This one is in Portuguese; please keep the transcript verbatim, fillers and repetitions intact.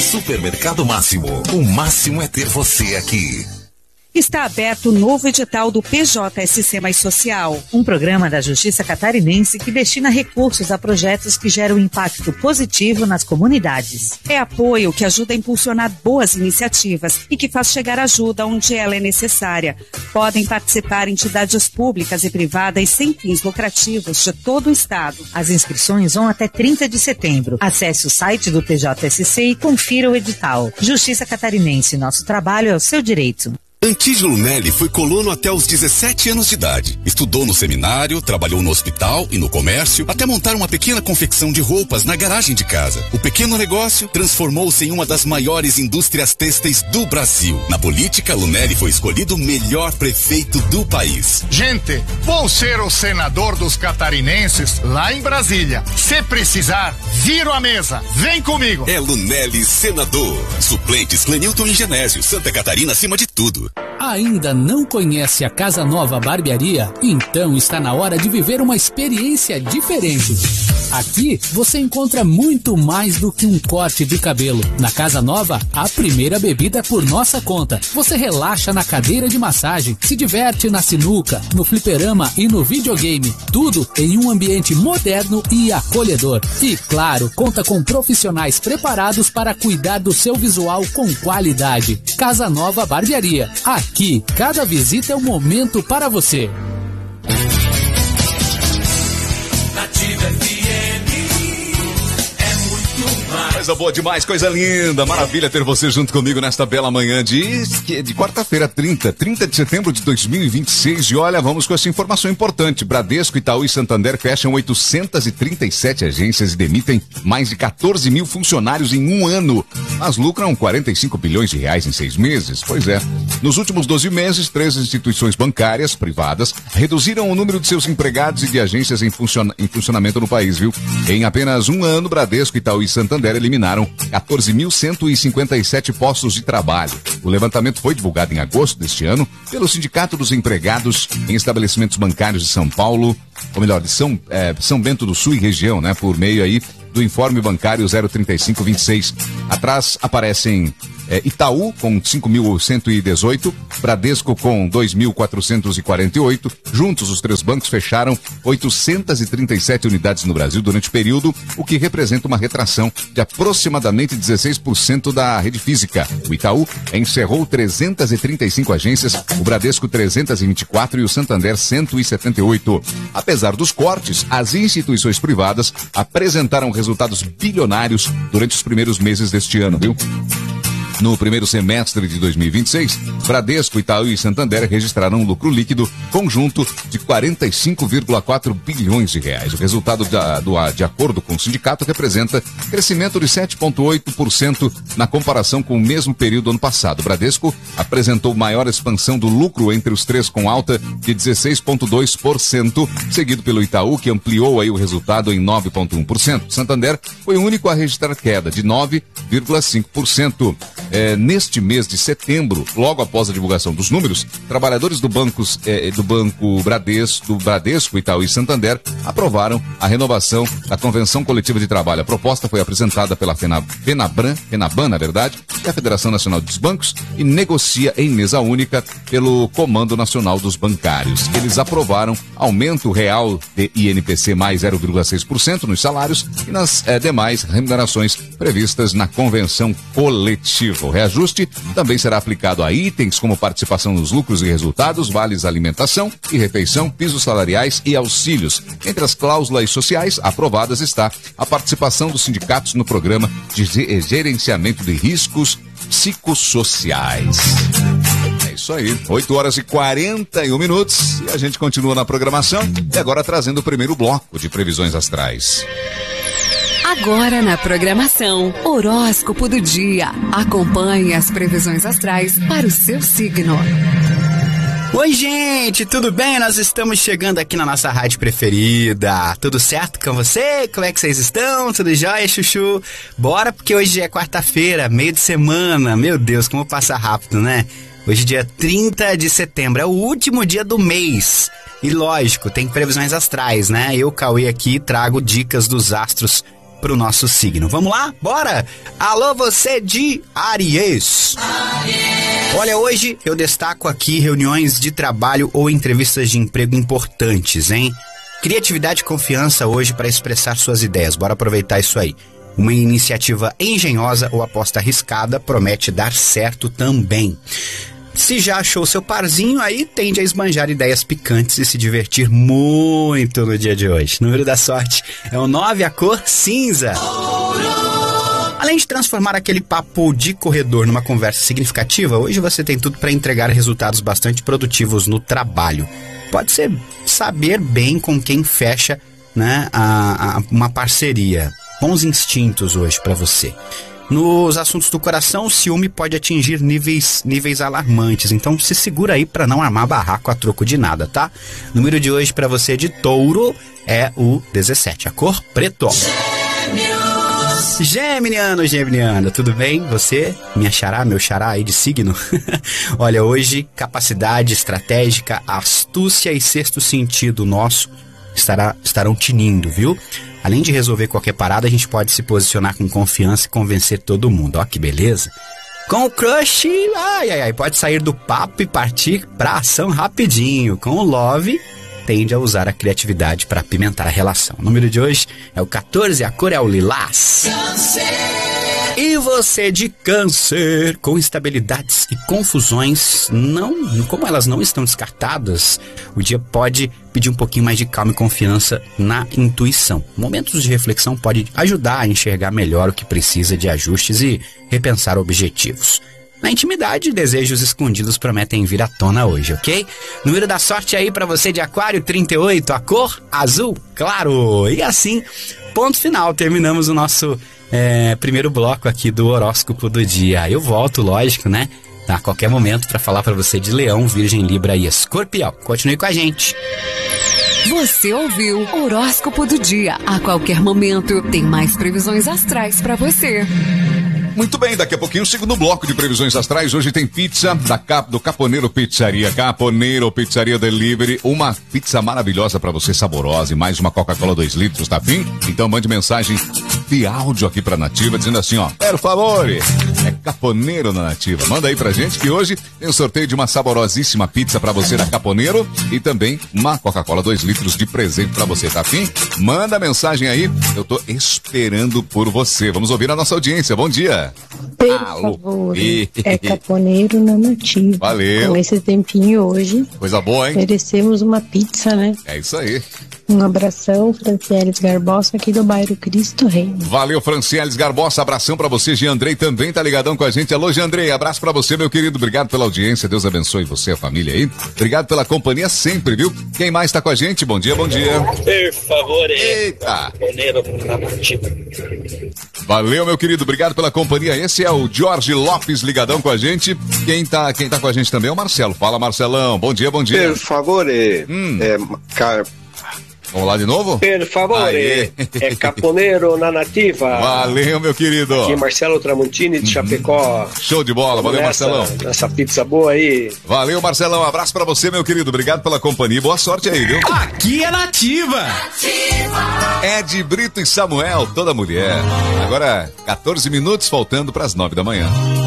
Supermercado Máximo. O máximo é ter você aqui. Está aberto o novo edital do P J S C Mais Social, um programa da Justiça Catarinense que destina recursos a projetos que geram impacto positivo nas comunidades. É apoio que ajuda a impulsionar boas iniciativas e que faz chegar ajuda onde ela é necessária. Podem participar entidades públicas e privadas sem fins lucrativos de todo o estado. As inscrições vão até trinta de setembro. Acesse o site do P J S C e confira o edital. Justiça Catarinense, nosso trabalho é o seu direito. Antídio Lunelli foi colono até os dezessete anos de idade. Estudou no seminário, trabalhou no hospital e no comércio, até montar uma pequena confecção de roupas na garagem de casa. O pequeno negócio transformou-se em uma das maiores indústrias têxteis do Brasil. Na política, Lunelli foi escolhido o melhor prefeito do país. Gente, vou ser o senador dos catarinenses lá em Brasília. Se precisar, viro a mesa. Vem comigo. É Lunelli senador. Suplentes Clenilton e Genésio. Santa Catarina acima de tudo. Ainda não conhece a Casa Nova Barbearia? Então está na hora de viver uma experiência diferente. Aqui você encontra muito mais do que um corte de cabelo. Na Casa Nova, a primeira bebida é por nossa conta. Você relaxa na cadeira de massagem, se diverte na sinuca, no fliperama e no videogame. Tudo em um ambiente moderno e acolhedor. E claro, conta com profissionais preparados para cuidar do seu visual com qualidade. Casa Nova Barbearia. Aqui, cada visita é um momento para você. Nativa F M é muito mais. Coisa boa demais, coisa linda, maravilha ter você junto comigo nesta bela manhã de, de quarta-feira, trinta, trinta de setembro de dois mil e vinte e seis. E olha, vamos com essa informação importante. Bradesco, Itaú e Santander fecham oitocentas e trinta e sete agências e demitem mais de quatorze mil funcionários em um ano, mas lucram quarenta e cinco bilhões de reais em seis meses. Pois é. Nos últimos doze meses, três instituições bancárias privadas reduziram o número de seus empregados e de agências em, funciona, em funcionamento no país, viu? Em apenas um ano, Bradesco, Itaú e Santander eliminaram quatorze mil cento e cinquenta e sete postos de trabalho. O levantamento foi divulgado em agosto deste ano pelo Sindicato dos Empregados em Estabelecimentos Bancários de São Paulo, ou melhor, de São, é, São Bento do Sul e região, né? Por meio aí do informe bancário zero trinta e cinco vinte e seis. Atrás aparecem É, Itaú com cinco mil cento e dezoito, Bradesco com dois mil quatrocentos e quarenta e oito. Juntos, os três bancos fecharam oitocentas e trinta e sete unidades no Brasil durante o período, o que representa uma retração de aproximadamente dezesseis por cento da rede física. O Itaú encerrou trezentas e trinta e cinco agências, o Bradesco trezentas e vinte e quatro e o Santander cento e setenta e oito. Apesar dos cortes, as instituições privadas apresentaram resultados bilionários durante os primeiros meses deste ano, viu? No primeiro semestre de dois mil e vinte e seis, Bradesco, Itaú e Santander registraram um lucro líquido conjunto de quarenta e cinco vírgula quatro bilhões de reais. O resultado da, do, de acordo com o sindicato representa crescimento de sete vírgula oito por cento na comparação com o mesmo período do ano passado. O Bradesco apresentou maior expansão do lucro entre os três, com alta de dezesseis vírgula dois por cento, seguido pelo Itaú, que ampliou aí o resultado em nove vírgula um por cento. Santander foi o único a registrar queda de nove vírgula cinco por cento. É, neste mês de setembro, logo após a divulgação dos números, trabalhadores do, bancos, é, do Banco Bradesco, do Bradesco, Itaú e Santander aprovaram a renovação da Convenção Coletiva de Trabalho. A proposta foi apresentada pela Fena, Fenabran, Fenaban, na verdade, e a Federação Nacional dos Bancos, e negocia em mesa única pelo Comando Nacional dos Bancários. Eles aprovaram aumento real de I N P C mais zero vírgula seis por cento nos salários e nas é, demais remunerações previstas na Convenção Coletiva. O reajuste também será aplicado a itens como participação nos lucros e resultados, vales alimentação e refeição, pisos salariais e auxílios. Entre as cláusulas sociais aprovadas está a participação dos sindicatos no programa de gerenciamento de riscos psicossociais. É isso aí, oito horas e quarenta e um minutos e a gente continua na programação e agora trazendo o primeiro bloco de previsões astrais. Agora na programação, horóscopo do dia. Acompanhe as previsões astrais para o seu signo. Oi, gente, tudo bem? Nós estamos chegando aqui na nossa rádio preferida. Tudo certo com você? Como é que vocês estão? Tudo jóia, chuchu? Bora, porque hoje é quarta-feira, meio de semana. Meu Deus, como passa rápido, né? Hoje é dia trinta de setembro, é o último dia do mês. E lógico, tem previsões astrais, né? Eu, Cauê, aqui trago dicas dos astros pro nosso signo. Vamos lá? Bora? Alô, você de Áries. Olha, hoje eu destaco aqui reuniões de trabalho ou entrevistas de emprego importantes, hein? Criatividade e confiança hoje para expressar suas ideias. Bora aproveitar isso aí. Uma iniciativa engenhosa ou aposta arriscada promete dar certo também. Se já achou seu parzinho, aí tende a esbanjar ideias picantes e se divertir muito no dia de hoje. O número da sorte é o nove, a cor cinza. Além de transformar aquele papo de corredor numa conversa significativa, hoje você tem tudo para entregar resultados bastante produtivos no trabalho. Pode ser saber bem com quem fecha, né, a, a, uma parceria. Bons instintos hoje para você. Nos assuntos do coração, o ciúme pode atingir níveis, níveis alarmantes. Então se segura aí para não armar barraco a troco de nada, tá? O número de hoje para você de touro é o dezessete, a cor preto. Geminiano, Geminiana, tudo bem? Você, minha xará, meu xará aí de signo? Olha, hoje, capacidade estratégica, astúcia e sexto sentido nosso estará, estarão tinindo, viu? Além de resolver qualquer parada, a gente pode se posicionar com confiança e convencer todo mundo. Ó, que beleza! Com o crush, ai, ai, ai, pode sair do papo e partir pra ação rapidinho. Com o love, tende a usar a criatividade para apimentar a relação. O número de hoje é o quatorze, a cor é o lilás. E você de Câncer, com instabilidades e confusões, não, como elas não estão descartadas, o dia pode pedir um pouquinho mais de calma e confiança na intuição. Momentos de reflexão podem ajudar a enxergar melhor o que precisa de ajustes e repensar objetivos. Na intimidade, desejos escondidos prometem vir à tona hoje, ok? Número da sorte aí para você de Aquário, trinta e oito, a cor azul claro. E assim, ponto final, terminamos o nosso é, primeiro bloco aqui do horóscopo do dia. Eu volto, lógico, né? A qualquer momento para falar para você de Leão, Virgem, Libra e Escorpião. Continue com a gente. Você ouviu o horóscopo do dia. A qualquer momento tem mais previsões astrais para você. Muito bem, daqui a pouquinho o segundo bloco de previsões astrais. Hoje tem pizza da Cap, do Caponeiro Pizzaria. Caponeiro Pizzaria Delivery. Uma pizza maravilhosa pra você, saborosa. E mais uma Coca-Cola dois litros, tá fim? Então mande mensagem de áudio aqui pra Nativa, dizendo assim, ó. Per favore, é Caponeiro na Nativa. Manda aí pra gente que hoje tem um sorteio de uma saborosíssima pizza pra você da Caponeiro. E também uma Coca-Cola dois litros de presente pra você, tá fim? Manda mensagem aí. Eu tô esperando por você. Vamos ouvir a nossa audiência. Bom dia. Por favor, e... é Caponeiro na Nativa. Valeu. Com esse tempinho hoje. Coisa boa, hein? Merecemos uma pizza, né? É isso aí. Um abração, Francieles Garbosa, aqui do bairro Cristo Rei. Valeu, Francieles Garbosa, abração pra você. Giandrei também tá ligadão com a gente. Alô, Giandrei, abraço pra você, meu querido. Obrigado pela audiência, Deus abençoe você e a família aí. Obrigado pela companhia sempre, viu? Quem mais tá com a gente? Bom dia, bom dia. Por favor, eita. Caponeiro na Nativa. Valeu, meu querido, obrigado pela companhia. Esse é o Jorge Lopes ligadão com a gente. Quem tá, quem tá com a gente também é o Marcelo. Fala, Marcelão. Bom dia, bom dia. Por favor, é... Hum. é car... Vamos lá de novo? Por favor, é, é Caponeiro na Nativa. Valeu, meu querido. Aqui Marcelo Tramontini de Chapecó. Show de bola, valeu, nessa, Marcelão. Nessa pizza boa aí. Valeu, Marcelão, abraço pra você, meu querido. Obrigado pela companhia, boa sorte aí, viu? Aqui é Nativa. Nativa. Ed Brito e Samuel, toda mulher. Agora, quatorze minutos faltando pras nove da manhã.